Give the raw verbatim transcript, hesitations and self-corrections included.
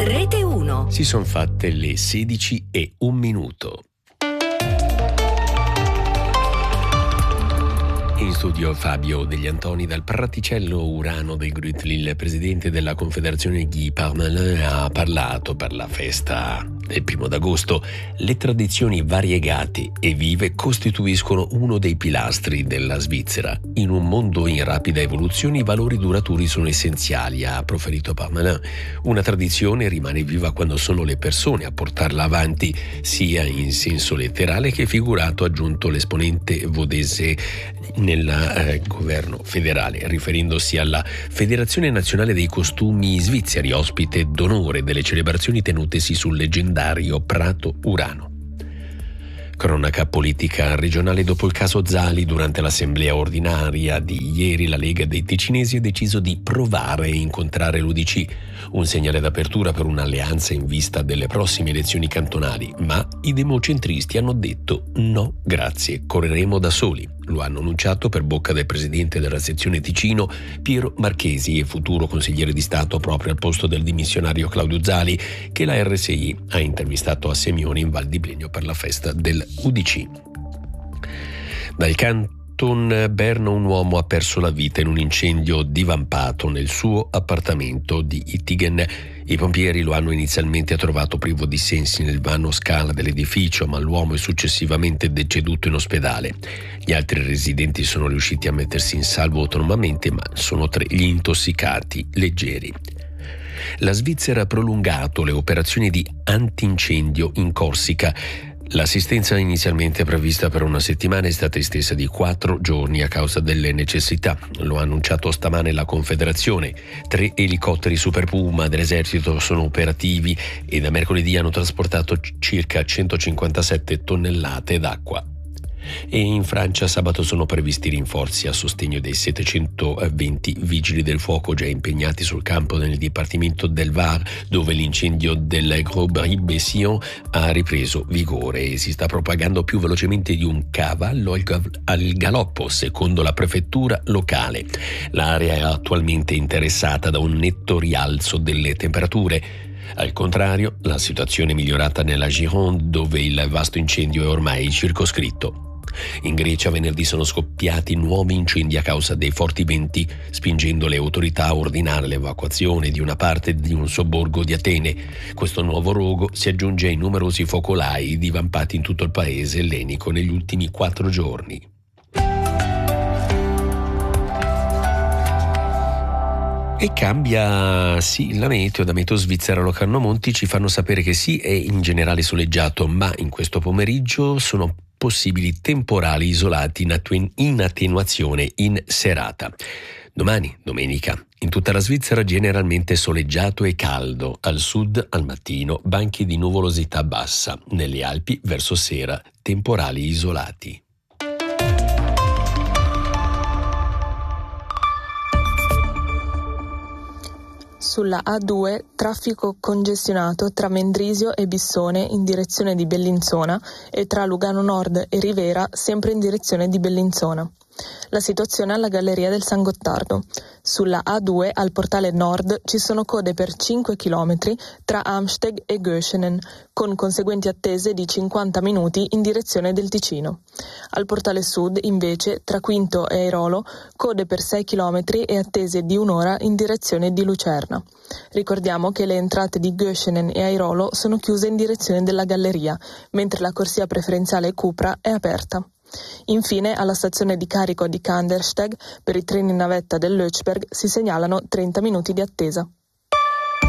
Rete uno. Si sono fatte le sedici e un minuto. In studio Fabio Degli Antoni dal Praticello Urano del Grütli. Il presidente della Confederazione Guy Parmelin ha parlato per la festa del primo d'agosto. Le tradizioni variegate e vive costituiscono uno dei pilastri della Svizzera. In un mondo in rapida evoluzione i valori duraturi sono essenziali, ha proferito Parmelin. Una tradizione rimane viva quando sono le persone a portarla avanti, sia in senso letterale che figurato, ha aggiunto l'esponente vodese nel eh, governo federale, riferendosi alla Federazione Nazionale dei Costumi Svizzeri, ospite d'onore delle celebrazioni tenutesi sul leggendario Prato Urano. Cronaca politica regionale. Dopo il caso Zali, durante l'assemblea ordinaria di ieri la Lega dei Ticinesi ha deciso di provare a incontrare l'U D C, un segnale d'apertura per un'alleanza in vista delle prossime elezioni cantonali, ma i democentristi hanno detto no grazie, correremo da soli. Lo hanno annunciato per bocca del presidente della sezione Ticino Piero Marchesi e futuro consigliere di Stato proprio al posto del dimissionario Claudio Zali, che la R S I ha intervistato a Semione in Val di Blegno per la festa del U D C. Dal Canton Berno un uomo ha perso la vita in un incendio divampato nel suo appartamento di Ittigen. I pompieri lo hanno inizialmente trovato privo di sensi nel vano scala dell'edificio, ma l'uomo è successivamente deceduto in ospedale. Gli altri residenti sono riusciti a mettersi in salvo autonomamente, ma sono tre gli intossicati leggeri. La Svizzera ha prolungato le operazioni di antincendio in Corsica. L'assistenza inizialmente prevista per una settimana è stata estesa di quattro giorni a causa delle necessità. Lo ha annunciato stamane la Confederazione. Tre elicotteri Super Puma dell'esercito sono operativi e da mercoledì hanno trasportato circa centocinquantasette tonnellate d'acqua. E in Francia sabato sono previsti rinforzi a sostegno dei settecentoventi vigili del fuoco già impegnati sul campo nel dipartimento del Var, dove l'incendio del Gros Brie-Bession ha ripreso vigore e si sta propagando più velocemente di un cavallo al, gav- al galoppo, secondo la prefettura locale. L'area è attualmente interessata da un netto rialzo delle temperature. Al contrario, la situazione è migliorata nella Gironde, dove il vasto incendio è ormai circoscritto. In Grecia venerdì sono scoppiati nuovi incendi a causa dei forti venti, spingendo le autorità a ordinare l'evacuazione di una parte di un sobborgo di Atene. Questo nuovo rogo si aggiunge ai numerosi focolai divampati in tutto il paese ellenico negli ultimi quattro giorni. E cambia, sì, la meteo. Da Meteo Svizzera Locarno Monti ci fanno sapere che sì, è in generale soleggiato, ma in questo pomeriggio sono possibili temporali isolati in, attuen- in attenuazione in serata. Domani, domenica, in tutta la Svizzera generalmente soleggiato e caldo. Al sud, al mattino, banchi di nuvolosità bassa. Nelle Alpi, verso sera, temporali isolati. Sulla A due, traffico congestionato tra Mendrisio e Bissone in direzione di Bellinzona e tra Lugano Nord e Rivera sempre in direzione di Bellinzona. La situazione alla Galleria del San Gottardo. Sulla A due al portale nord ci sono code per cinque chilometri tra Amsteg e Göschenen, con conseguenti attese di cinquanta minuti in direzione del Ticino. Al portale sud, invece, tra Quinto e Airolo, code per sei chilometri e attese di un'ora in direzione di Lucerna. Ricordiamo che le entrate di Göschenen e Airolo sono chiuse in direzione della Galleria, mentre la corsia preferenziale Cupra è aperta. Infine, alla stazione di carico di Kandersteg, per i treni navetta del Lötschberg si segnalano trenta minuti di attesa.